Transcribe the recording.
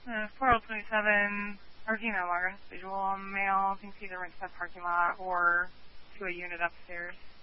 4027, or, Margaret, visual male, can see the Ringside parking lot or to a unit upstairs.